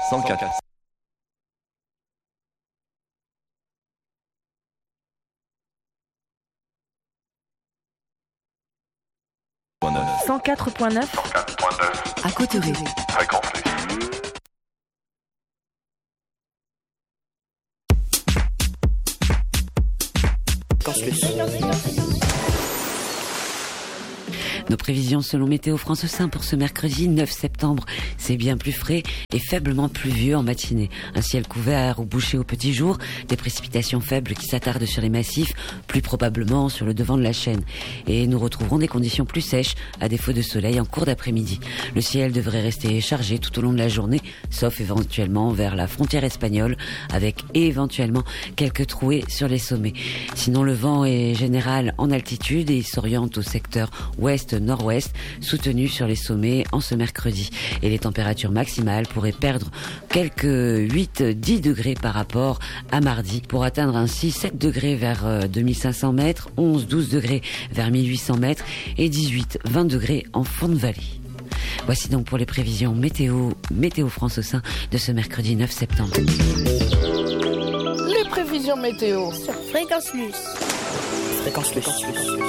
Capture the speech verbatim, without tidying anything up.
cent quatre. cent quatre point neuf à Cotteret. Fréquence. Nos prévisions selon Météo France Saint pour ce mercredi neuf septembre, c'est bien plus frais et faiblement pluvieux en matinée. Un ciel couvert ou bouché au petit jour, des précipitations faibles qui s'attardent sur les massifs, plus probablement sur le devant de la chaîne. Et nous retrouverons des conditions plus sèches, à défaut de soleil en cours d'après-midi. Le ciel devrait rester chargé tout au long de la journée, sauf éventuellement vers la frontière espagnole, avec éventuellement quelques trouées sur les sommets. Sinon, le vent est général en altitude et il s'oriente au secteur ouest nord-ouest, soutenu sur les sommets en ce mercredi. Et les températures maximales pourraient perdre quelques huit à dix degrés par rapport à mardi, pour atteindre ainsi sept degrés vers deux mille cinq cents mètres, onze à douze degrés vers mille huit cents mètres et dix-huit à vingt degrés en fond de vallée. Voici donc pour les prévisions météo, Météo France au sein de ce mercredi neuf septembre. Les prévisions météo sur Fréquence Plus. Fréquence Plus.